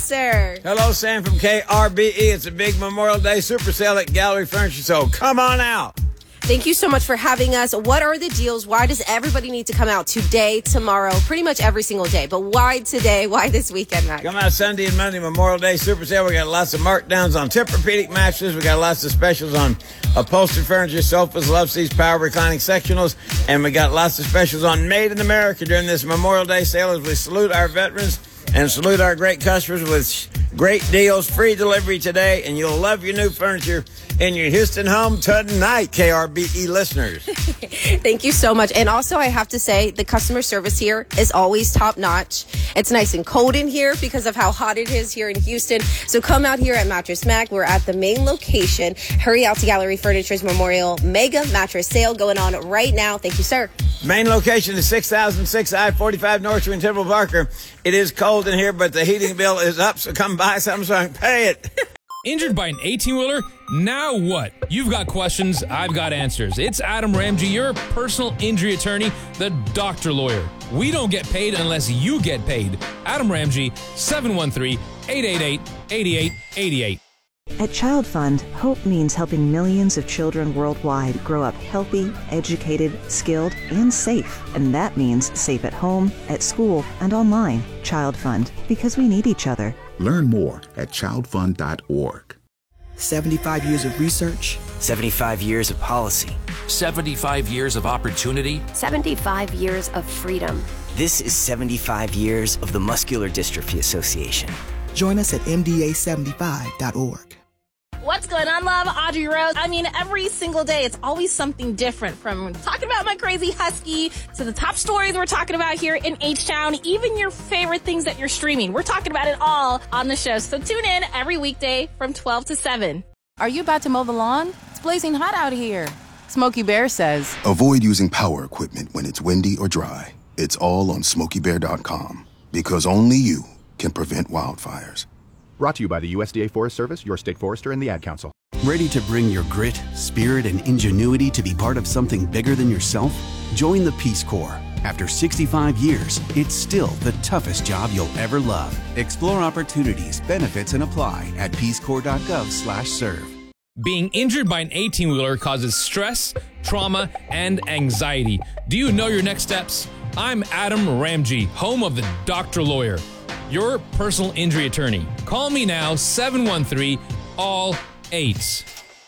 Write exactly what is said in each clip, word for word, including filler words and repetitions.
sir. Hello, Sam from K R B E. It's a big Memorial Day super sale at Gallery Furniture, so come on out. Thank you so much for having us. What are the deals? Why does everybody need to come out today, tomorrow, pretty much every single day? But why today? Why this weekend, Max? Come out Sunday and Monday, Memorial Day super sale. We got lots of markdowns on Tempur-Pedic mattresses. We got lots of specials on upholstered furniture, sofas, love seats, power reclining sectionals. And we got lots of specials on Made in America during this Memorial Day sale as we salute our veterans and salute our great customers with great deals, free delivery today, and you'll love your new furniture in your Houston home tonight, K R B E listeners. Thank you so much. And also, I have to say, the customer service here is always top notch. It's nice and cold in here because of how hot it is here in Houston. So come out here at Mattress Mac. We're at the main location. Hurry out to Gallery Furniture's Memorial Mega Mattress Sale going on right now. Thank you, sir. Main location is six thousand six I forty-five North in Temple Barker. It is cold in here, but the heating bill is up, so come buy something so I can pay it. Injured by an eighteen-wheeler? Now what? You've got questions, I've got answers. It's Adam Ramsey, your personal injury attorney, the doctor lawyer. We don't get paid unless you get paid. Adam Ramsey, seven one three, eight eight eight, eight eight eight eight. At Child Fund, hope means helping millions of children worldwide grow up healthy, educated, skilled, and safe. And that means safe at home, at school, and online. Child Fund, because we need each other. Learn more at child fund dot org. seventy-five years of research. seventy-five years of policy. seventy-five years of opportunity. seventy-five years of freedom. This is seventy-five years of the Muscular Dystrophy Association. Join us at M D A seventy-five dot org. What's going on, love? Audrey Rose. I mean, every single day, it's always something different, from talking about my crazy husky to the top stories we're talking about here in H-Town, even your favorite things that you're streaming. We're talking about it all on the show. So tune in every weekday from twelve to seven. Are you about to mow the lawn? It's blazing hot out here. Smokey Bear says, avoid using power equipment when it's windy or dry. It's all on smokey bear dot com, because only you can prevent wildfires. Brought to you by the U S D A Forest Service, your state forester, and the Ad Council. Ready to bring your grit, spirit, and ingenuity to be part of something bigger than yourself? Join the Peace Corps. After sixty-five years, it's still the toughest job you'll ever love. Explore opportunities, benefits, and apply at peace corps dot gov slash serve. Being injured by an eighteen-wheeler causes stress, trauma, and anxiety. Do you know your next steps? I'm Adam Ramsey, home of the doctor lawyer, your personal injury attorney. Call me now, seven one three, all eights.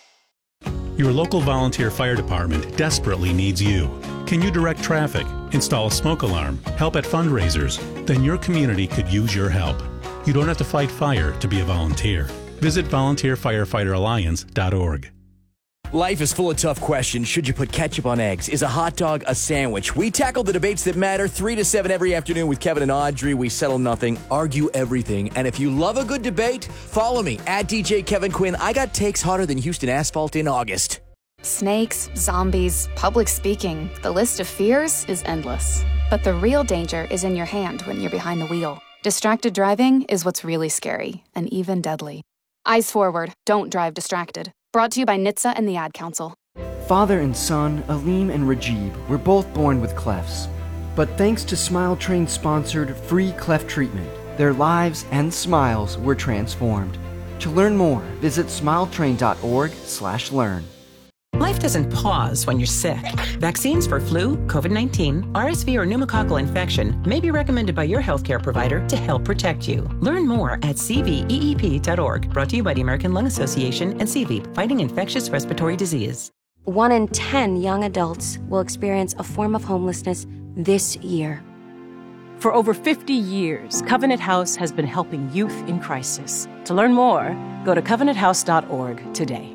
Your local volunteer fire department desperately needs you. Can you direct traffic, install a smoke alarm, help at fundraisers? Then your community could use your help. You don't have to fight fire to be a volunteer. Visit volunteer firefighter alliance dot org. Life is full of tough questions. Should you put ketchup on eggs? Is a hot dog a sandwich? We tackle the debates that matter three to seven every afternoon with Kevin and Audrey. We settle nothing, argue everything. And if you love a good debate, follow me at D J Kevin Quinn. I got takes hotter than Houston asphalt in August. Snakes, zombies, public speaking. The list of fears is endless. But the real danger is in your hand when you're behind the wheel. Distracted driving is what's really scary and even deadly. Eyes forward. Don't drive distracted. Brought to you by N H T S A and the Ad Council. Father and son, Aleem and Rajib, were both born with clefts. But thanks to Smile Train-sponsored free cleft treatment, their lives and smiles were transformed. To learn more, visit smile train dot org slash learn. Life doesn't pause when you're sick. Vaccines for flu, COVID nineteen, R S V, or pneumococcal infection may be recommended by your healthcare provider to help protect you. Learn more at c v e e p dot org. Brought to you by the American Lung Association and C V, fighting infectious respiratory disease. One in ten young adults will experience a form of homelessness this year. For over fifty years, Covenant House has been helping youth in crisis. To learn more, go to covenant house dot org today.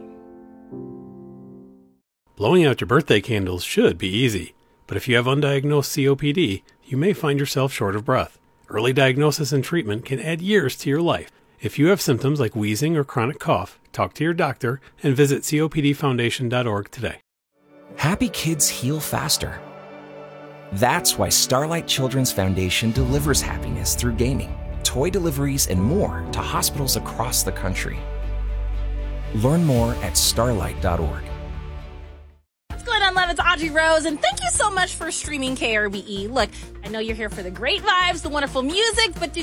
Blowing out your birthday candles should be easy, but if you have undiagnosed C O P D, you may find yourself short of breath. Early diagnosis and treatment can add years to your life. If you have symptoms like wheezing or chronic cough, talk to your doctor and visit C O P D foundation dot org today. Happy kids heal faster. That's why Starlight Children's Foundation delivers happiness through gaming, toy deliveries, and more to hospitals across the country. Learn more at starlight dot org. What's going on, love? It's Audrey Rose, and thank you so much for streaming K R B E. Look, I know you're here for the great vibes, the wonderful music, but do